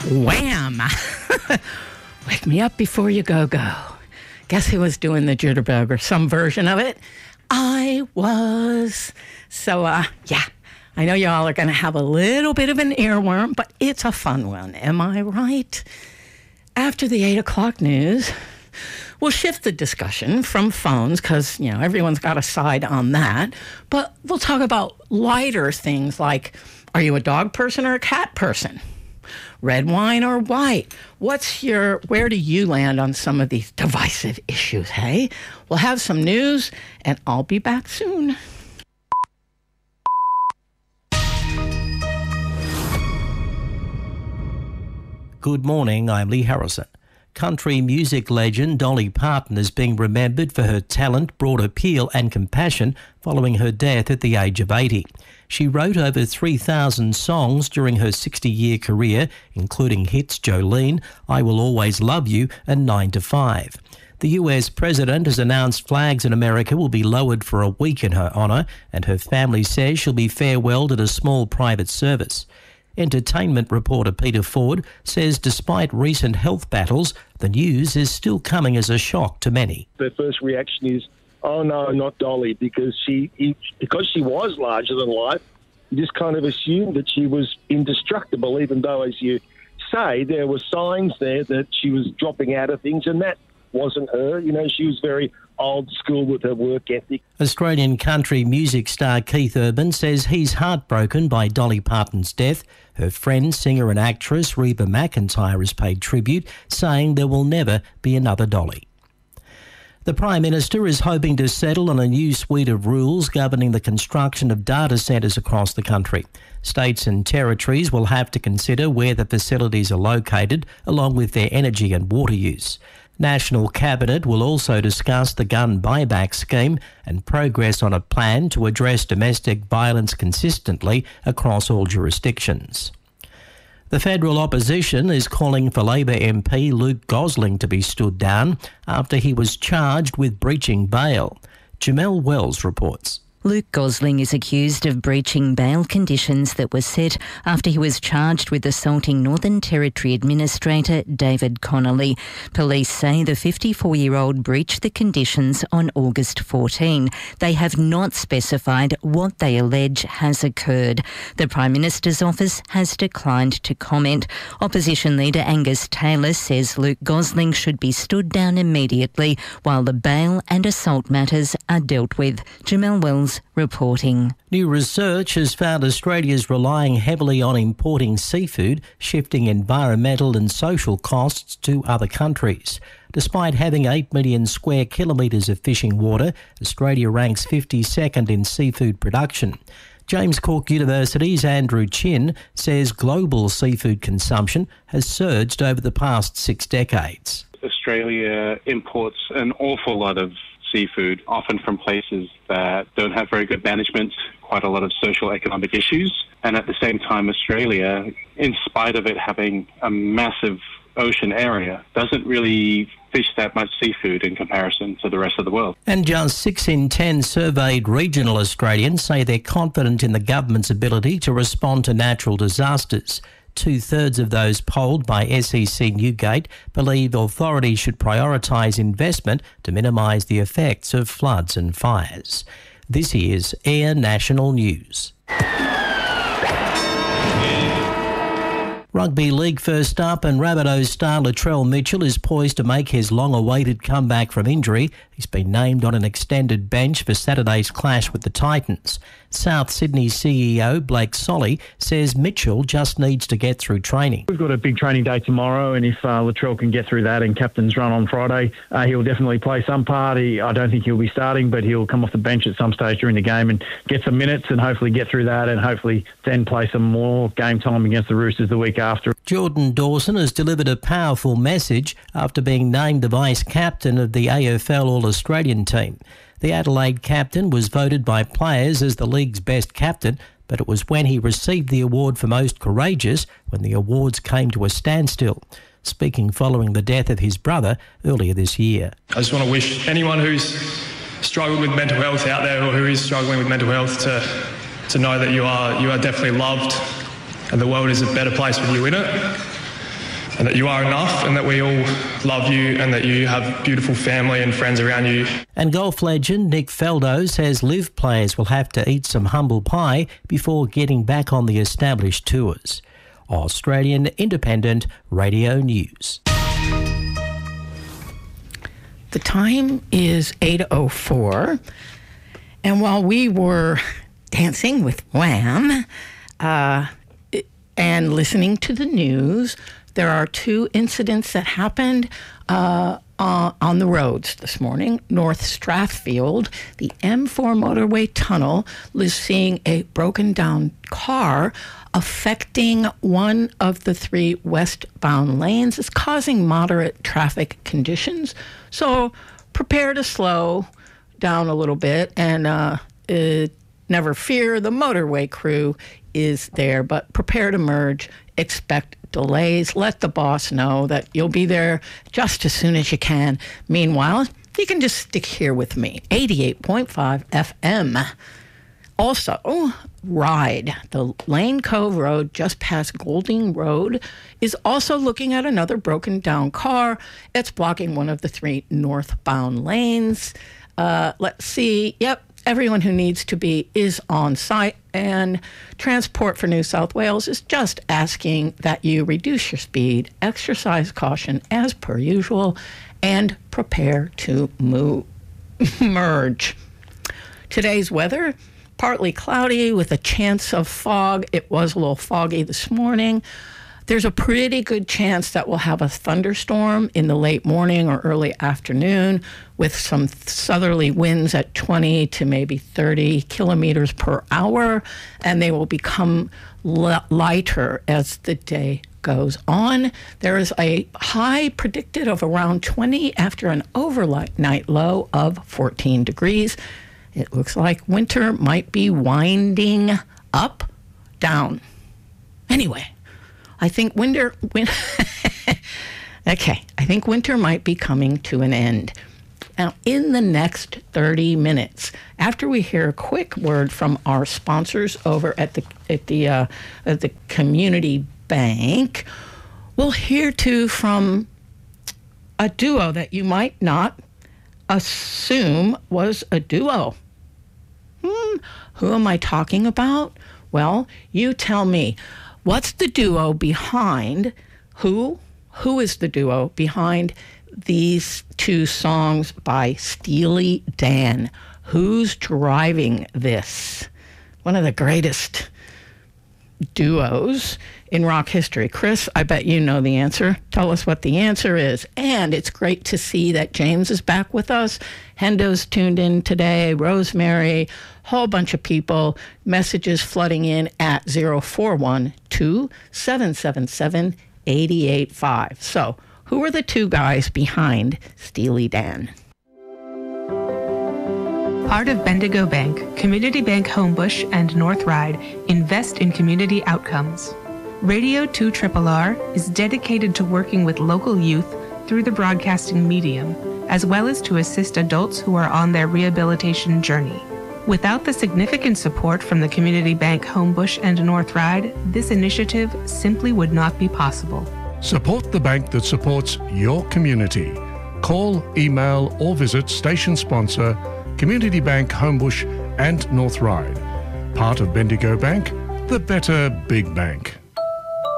Wham! Wake me up before you go. Guess who was doing the jitterbug or some version of it? I was. So, yeah, I know y'all are going to have a little bit of an earworm, but it's a fun one. Am I right? After the 8 o'clock news, we'll shift the discussion from phones because, you know, everyone's got a side on that. But we'll talk about lighter things like, are you a dog person or a cat person? Red wine or white? Where do you land on some of these divisive issues, hey? We'll have some news, and I'll be back soon. Good morning, I'm Lee Harrison. Country music legend Dolly Parton is being remembered for her talent, broad appeal and compassion following her death at the age of 80. She wrote over 3,000 songs during her 60-year career, including hits Jolene, I Will Always Love You and 9 to 5. The US president has announced flags in America will be lowered for a week in her honour, and her family says she'll be farewelled at a small private service. Entertainment reporter Peter Ford says despite recent health battles, the news is still coming as a shock to many. Their first reaction is, oh no, not Dolly, because she was larger than life. You just kind of assumed that she was indestructible, even though, as you say, there were signs there that she was dropping out of things, and that wasn't her. You know, she was very old school with her work ethic. Australian country music star Keith Urban says he's heartbroken by Dolly Parton's death. Her friend, singer and actress Reba McEntire has paid tribute, saying there will never be another Dolly. The Prime Minister is hoping to settle on a new suite of rules governing the construction of data centres across the country. States and territories will have to consider where the facilities are located, along with their energy and water use. National Cabinet will also discuss the gun buyback scheme and progress on a plan to address domestic violence consistently across all jurisdictions. The federal opposition is calling for Labor MP Luke Gosling to be stood down after he was charged with breaching bail. Jamelle Wells reports. Luke Gosling is accused of breaching bail conditions that were set after he was charged with assaulting Northern Territory Administrator David Connolly. Police say the 54-year-old breached the conditions on August 14. They have not specified what they allege has occurred. The Prime Minister's office has declined to comment. Opposition leader Angus Taylor says Luke Gosling should be stood down immediately while the bail and assault matters are dealt with. Jamelle Wells reporting. New research has found Australia's relying heavily on importing seafood, shifting environmental and social costs to other countries. Despite having 8 million square kilometres of fishing water, Australia ranks 52nd in seafood production. James Cook University's Andrew Chin says global seafood consumption has surged over the past 6 decades. Australia imports an awful lot of seafood, often from places that don't have very good management, quite a lot of social economic issues. And at the same time, Australia, in spite of it having a massive ocean area, doesn't really fish that much seafood in comparison to the rest of the world. And just 6 in 10 surveyed regional Australians say they're confident in the government's ability to respond to natural disasters. 2/3 of those polled by SEC Newgate believe authorities should prioritise investment to minimise the effects of floods and fires. This is Air National News. Rugby League first up, and Rabbitohs star Latrell Mitchell is poised to make his long-awaited comeback from injury. He's been named on an extended bench for Saturday's clash with the Titans. South Sydney CEO Blake Solly says Mitchell just needs to get through training. We've got a big training day tomorrow, and if Latrell can get through that and captain's run on Friday, he'll definitely play some part. I don't think he'll be starting, but he'll come off the bench at some stage during the game and get some minutes and hopefully get through that and hopefully then play some more game time against the Roosters the week after. Jordan Dawson has delivered a powerful message after being named the vice-captain of the AFL All-Australian team. The Adelaide captain was voted by players as the league's best captain, but it was when he received the award for most courageous when the awards came to a standstill. Speaking following the death of his brother earlier this year. I just want to wish anyone who's struggled with mental health out there or who is struggling with mental health to know that you are definitely loved and the world is a better place with you in it. and that you are enough, and that we all love you, and that you have beautiful family and friends around you. And golf legend Nick Faldo says live players will have to eat some humble pie before getting back on the established tours. Australian Independent Radio News. The time is 8:04, and while we were dancing with Wham and listening to the news, there are two incidents that happened on the roads this morning. North Strathfield, the M4 motorway tunnel, is seeing a broken down car affecting one of the three westbound lanes. It's causing moderate traffic conditions. So prepare to slow down a little bit, and never fear, the motorway crew is there, but prepare to merge. Expect delays. Let the boss know that you'll be there just as soon as you can. Meanwhile, you can just stick here with me, 88.5 FM. Also, Ryde, the Lane Cove Road just past Golding Road, is also looking at another broken down car. It's blocking one of the three northbound lanes. Let's see. Yep, everyone who needs to be is on site, and Transport for New South Wales is just asking that you reduce your speed, exercise caution as per usual, and prepare to merge. Today's weather, partly cloudy with a chance of fog. It was a little foggy this morning. There's a pretty good chance that we'll have a thunderstorm in the late morning or early afternoon with some southerly winds at 20 to maybe 30 kilometers per hour, and they will become lighter as the day goes on. There is a high predicted of around 20 after an overnight low of 14 degrees. It looks like winter might be winding up, down. Anyway, I think winter might be coming to an end. Now, in the next 30 minutes, after we hear a quick word from our sponsors over at the community bank, we'll hear from a duo that you might not assume was a duo. Who am I talking about? Well, you tell me. What's the duo behind? Who is the duo behind these two songs by Steely Dan? Who's driving this? One of the greatest duos in rock history. Chris, I bet you know the answer. Tell us what the answer is. And it's great to see that James is back with us. Hendo's tuned in today, Rosemary, whole bunch of people, messages flooding in at 0412-777-885. So, who are the two guys behind Steely Dan? Part of Bendigo Bank, Community Bank Homebush and North Ryde invest in community outcomes. Radio 2RRR is dedicated to working with local youth through the broadcasting medium, as well as to assist adults who are on their rehabilitation journey. Without the significant support from the Community Bank Homebush and North Ryde, this initiative simply would not be possible. Support the bank that supports your community. Call, email or visit station sponsor Community Bank Homebush and North Ryde. Part of Bendigo Bank, the better big bank.